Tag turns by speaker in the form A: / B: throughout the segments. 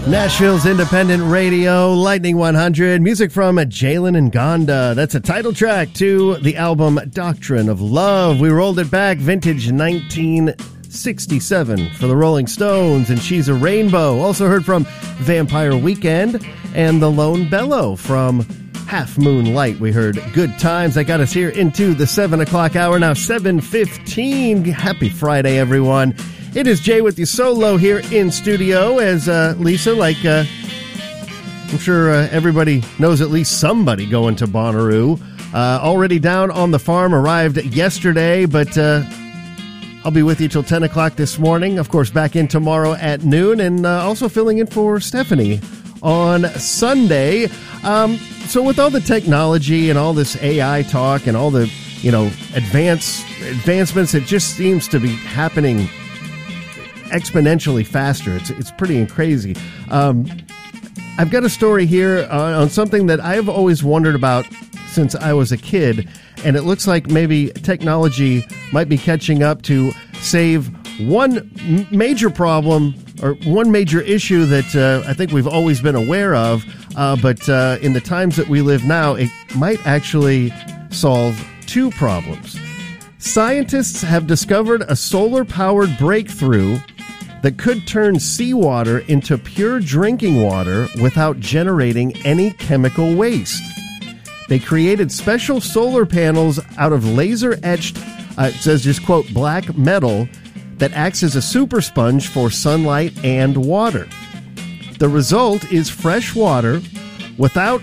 A: Nashville's independent radio, Lightning 100, music from Jalen and Gonda. That's a title track to the album Doctrine of Love. We rolled it back, vintage 1967 for the Rolling Stones, and She's a Rainbow. Also heard from Vampire Weekend and The Lone Bellow from Half Moon Light. We heard Good Times. That got us here into the 7 o'clock hour, now 7:15. Happy Friday, everyone. It is Jay with you solo here in studio as Lisa, I'm sure everybody knows at least somebody going to Bonnaroo. Already down on the farm, arrived yesterday, but I'll be with you till 10 o'clock this morning. Of course, back in tomorrow at noon, and also filling in for Stephanie on Sunday. So with all the technology and all this AI talk and all the, advancements, it just seems to be happening exponentially faster. It's pretty crazy. I've got a story here on something that I've always wondered about since I was a kid, and it looks like maybe technology might be catching up to save one major problem or one major issue that I think we've always been aware of, but in the times that we live now, it might actually solve two problems. Scientists have discovered a solar-powered breakthrough that could turn seawater into pure drinking water without generating any chemical waste. They created special solar panels out of laser-etched, it says just quote, black metal that acts as a super sponge for sunlight and water. The result is fresh water with all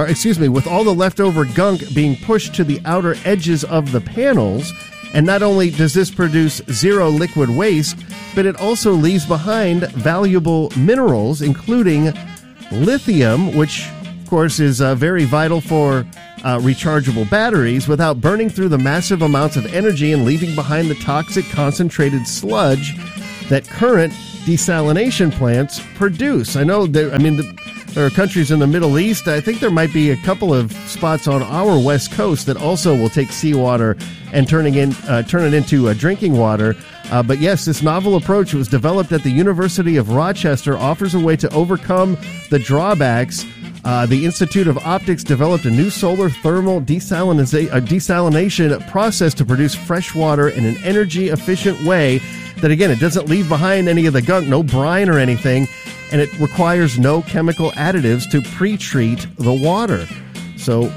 A: the leftover gunk being pushed to the outer edges of the panels. And not only does this produce zero liquid waste, but it also leaves behind valuable minerals, including lithium, which, of course, is very vital for rechargeable batteries, without burning through the massive amounts of energy and leaving behind the toxic concentrated sludge that current desalination plants produce. I know there are countries in the Middle East. I think there might be a couple of spots on our west coast that also will take seawater and turn it into drinking water. But yes, this novel approach was developed at the University of Rochester, offers a way to overcome the drawbacks. The Institute of Optics developed a new solar thermal desalination process to produce fresh water in an energy-efficient way that, again, it doesn't leave behind any of the gunk, no brine or anything, and it requires no chemical additives to pre-treat the water. So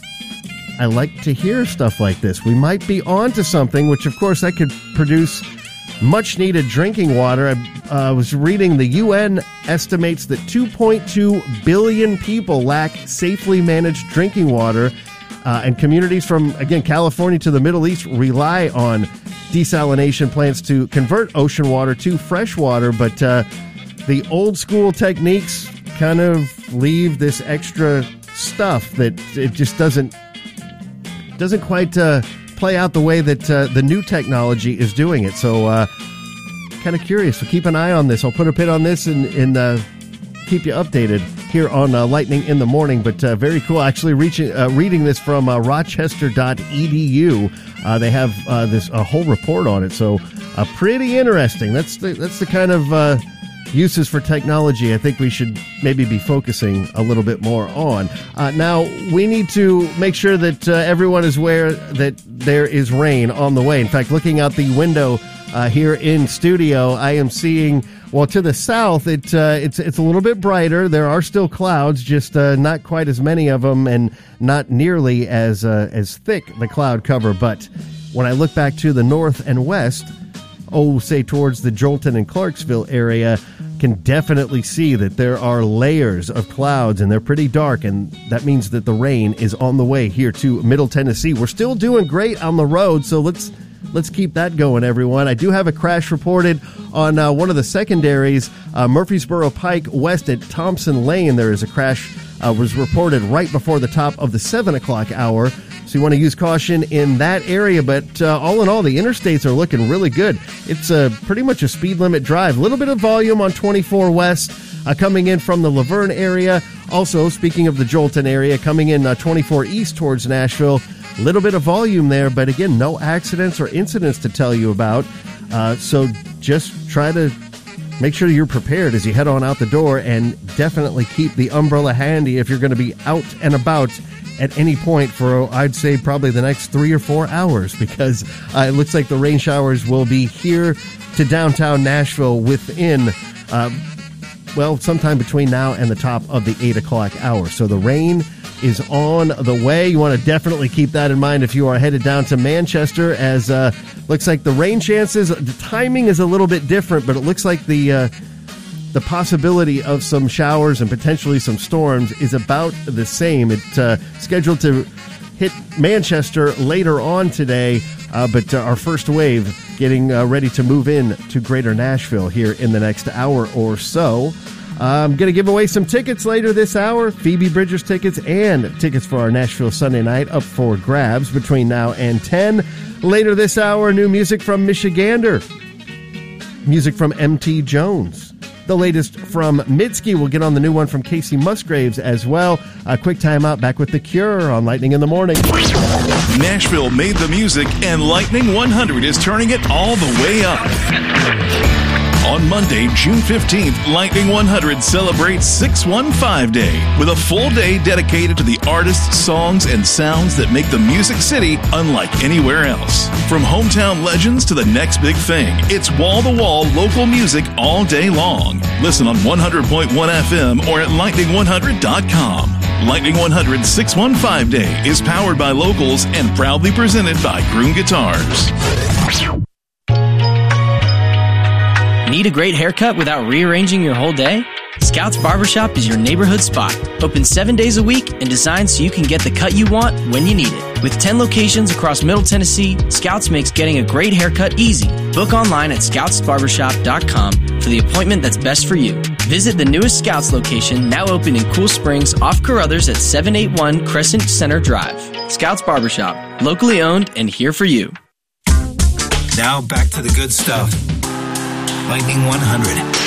A: I like to hear stuff like this. We might be on to something, which, of course, that could produce much-needed drinking water. I was reading the UN estimates that 2.2 billion people lack safely managed drinking water, and communities from, again, California to the Middle East rely on desalination plants to convert ocean water to fresh water, but the old-school techniques kind of leave this extra stuff that it just doesn't quite play out the way that the new technology is doing it. So kind of curious. So keep an eye on this. I'll put a pin on this and keep you updated here on Lightning in the Morning. But very cool. Actually, reading this from rochester.edu. They have a whole report on it. So pretty interesting. That's the kind of uses for technology I think we should maybe be focusing a little bit more on. Now, we need to make sure that everyone is aware that there is rain on the way. In fact, looking out the window here in studio, I am seeing, well, to the south, it's a little bit brighter. There are still clouds, just not quite as many of them and not nearly as thick the cloud cover. But when I look back to the north and west, say towards the Jolton and Clarksville area, can definitely see that there are layers of clouds, and they're pretty dark, and that means that the rain is on the way here to Middle Tennessee. We're still doing great on the road, so let's keep that going, everyone. I do have a crash reported on one of the secondaries, Murfreesboro Pike West at Thompson Lane. There is a crash was reported right before the top of the 7 o'clock hour. So you want to use caution in that area, but all in all, the interstates are looking really good. It's pretty much a speed limit drive. A little bit of volume on 24 West coming in from the Laverne area. Also, speaking of the Jolton area, coming in 24 East towards Nashville. A little bit of volume there, but again, no accidents or incidents to tell you about. So just try to make sure you're prepared as you head on out the door, and definitely keep the umbrella handy if you're going to be out and about at any point for, I'd say, probably the next 3 or 4 hours, because it looks like the rain showers will be here to downtown Nashville within, sometime between now and the top of the 8 o'clock hour. So the rain is on the way. You want to definitely keep that in mind if you are headed down to Manchester, as looks like the rain chances, the timing is a little bit different, but it looks like the possibility of some showers and potentially some storms is about the same. It's scheduled to hit Manchester later on today, but our first wave getting ready to move in to Greater Nashville here in the next hour or so. I'm going to give away some tickets later this hour, Phoebe Bridgers tickets and tickets for our Nashville Sunday night up for grabs between now and 10. Later this hour, new music from Michigander, music from M.T. Jones. The latest from Mitski. We'll get on the new one from Casey Musgraves as well. A quick time out, back with The Cure on Lightning in the Morning.
B: Nashville made the music, and Lightning 100 is turning it all the way up. On Monday, June 15th, Lightning 100 celebrates 615 Day with a full day dedicated to the artists, songs, and sounds that make the Music City unlike anywhere else. From hometown legends to the next big thing, it's wall-to-wall local music all day long. Listen on 100.1 FM or at lightning100.com. Lightning 100 615 Day is powered by locals and proudly presented by Groom Guitars.
C: Need a great haircut without rearranging your whole day? Scouts Barbershop is your neighborhood spot. Open 7 days a week and designed so you can get the cut you want when you need it. With 10 locations across Middle Tennessee, Scouts makes getting a great haircut easy. Book online at scoutsbarbershop.com for the appointment that's best for you. Visit the newest Scouts location, now open in Cool Springs off Carruthers at 781 Crescent Center Drive. Scouts Barbershop, locally owned and here for you.
D: Now back to the good stuff. Lightning 100.